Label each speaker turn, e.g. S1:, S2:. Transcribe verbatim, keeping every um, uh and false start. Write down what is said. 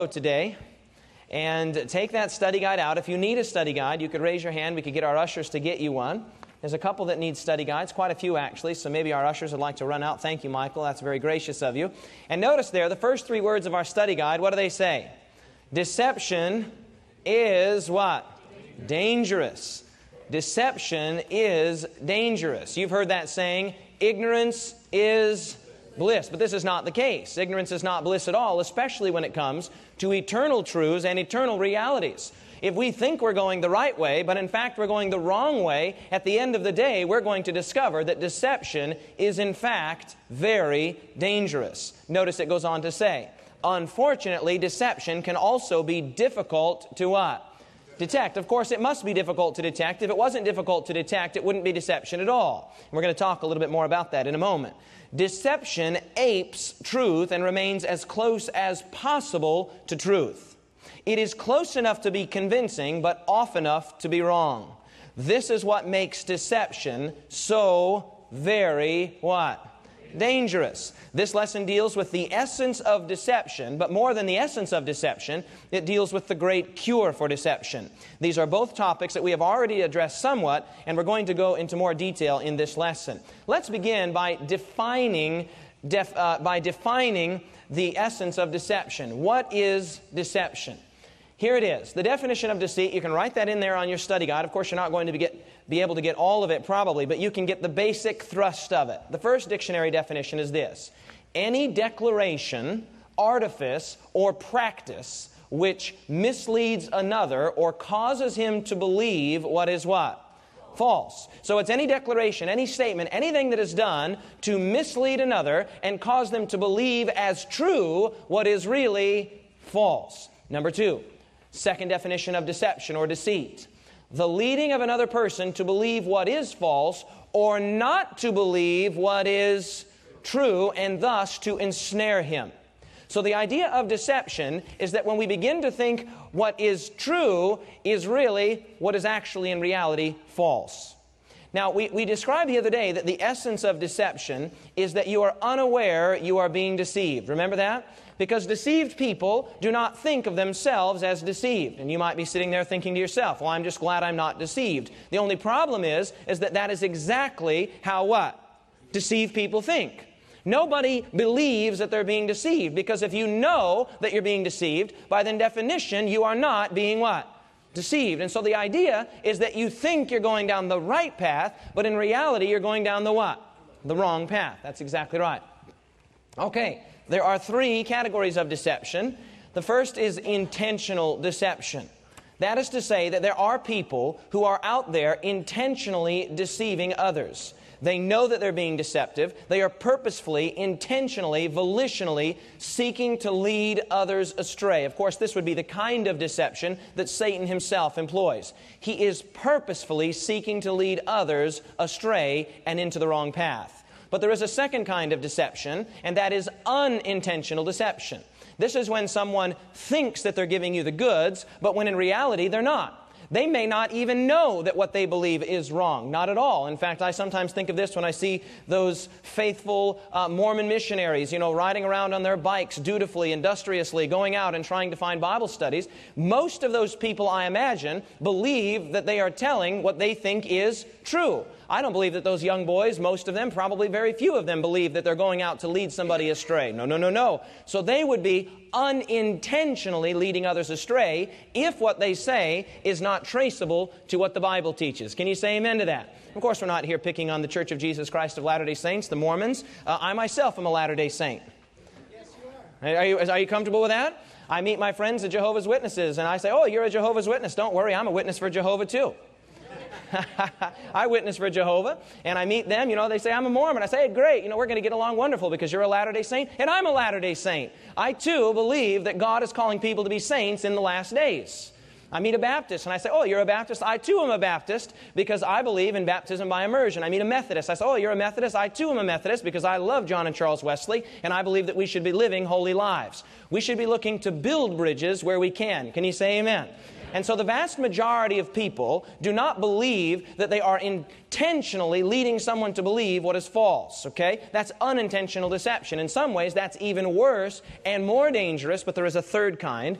S1: today and take that study guide out. If you need a study guide, you could raise your hand. We could get our ushers to get you one. There's a couple that need study guides, quite a few actually, so maybe our ushers would like to run out. Thank you, Michael. That's very gracious of you. And notice there, the first three words of our study guide, what do they say? Deception is what? Dangerous. Deception is dangerous. You've heard that saying, ignorance is bliss. But this is not the case. Ignorance is not bliss at all, especially when it comes to eternal truths and eternal realities. If we think we're going the right way, but in fact we're going the wrong way, at the end of the day, we're going to discover that deception is in fact very dangerous. Notice it goes on to say, unfortunately, deception can also be difficult to what? Detect. Of course, it must be difficult to detect. If it wasn't difficult to detect, it wouldn't be deception at all. And we're going to talk a little bit more about that in a moment. Deception apes truth and remains as close as possible to truth. It is close enough to be convincing, but off enough to be wrong. This is what makes deception so very what? Dangerous. This lesson deals with the essence of deception, but more than the essence of deception, it deals with the great cure for deception. These are both topics that we have already addressed somewhat, and we're going to go into more detail in this lesson. Let's begin by defining, def, uh, by defining the essence of deception. What is deception? Here it is. The definition of deceit, you can write that in there on your study guide. Of course, you're not going to be, get, be able to get all of it probably, but you can get the basic thrust of it. The first dictionary definition is this. Any declaration, artifice, or practice which misleads another or causes him to believe what is what? False. So it's any declaration, any statement, anything that is done to mislead another and cause them to believe as true what is really false. Number two. Second definition of deception or deceit. The leading of another person to believe what is false or not to believe what is true and thus to ensnare him. So the idea of deception is that when we begin to think what is true is really what is actually in reality false. Now, we, we described the other day that the essence of deception is that you are unaware you are being deceived. Remember that? Because deceived people do not think of themselves as deceived. And you might be sitting there thinking to yourself, well, I'm just glad I'm not deceived. The only problem is, is that that is exactly how what? Deceived people think. Nobody believes that they're being deceived, because if you know that you're being deceived, by then definition, you are not being what? Deceived. And so the idea is that you think you're going down the right path, but in reality, you're going down the what? The wrong path. That's exactly right. Okay. There are three categories of deception. The first is intentional deception. That is to say that there are people who are out there intentionally deceiving others. They know that they're being deceptive. They are purposefully, intentionally, volitionally seeking to lead others astray. Of course, this would be the kind of deception that Satan himself employs. He is purposefully seeking to lead others astray and into the wrong path. But there is a second kind of deception, and that is unintentional deception. This is when someone thinks that they're giving you the goods, but when in reality they're not. They may not even know that what they believe is wrong. Not at all. In fact, I sometimes think of this when I see those faithful uh, Mormon missionaries, you know, riding around on their bikes dutifully, industriously, going out and trying to find Bible studies. Most of those people, I imagine, believe that they are telling what they think is true. I don't believe that those young boys, most of them, probably very few of them, believe that they're going out to lead somebody astray. No, no, no, no. So they would be unintentionally leading others astray if what they say is not traceable to what the Bible teaches. Can you say amen to that? Of course, we're not here picking on the Church of Jesus Christ of Latter-day Saints, the Mormons. Uh, I myself am a Latter-day Saint.
S2: Yes, you are.
S1: Are you, are you comfortable with that? I meet my friends, the Jehovah's Witnesses, and I say, oh, you're a Jehovah's Witness. Don't worry, I'm a witness for Jehovah too. I witness for Jehovah, and I meet them. You know, they say, I'm a Mormon. I say, hey, great. You know, we're going to get along wonderful because you're a Latter-day Saint, and I'm a Latter-day Saint. I, too, believe that God is calling people to be saints in the last days. I meet a Baptist, and I say, oh, you're a Baptist? I, too, am a Baptist because I believe in baptism by immersion. I meet a Methodist. I say, oh, you're a Methodist? I, too, am a Methodist because I love John and Charles Wesley, and I believe that we should be living holy lives. We should be looking to build bridges where we can. Can you say amen? And so the vast majority of people do not believe that they are intentionally leading someone to believe what is false, okay? That's unintentional deception. In some ways, that's even worse and more dangerous, but there is a third kind,